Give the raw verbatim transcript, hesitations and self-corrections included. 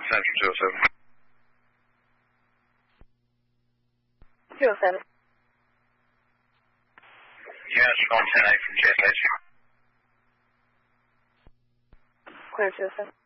Central two oh seven. two oh seven. Yeah, it's one ten eight from J S H. Clear two oh seven.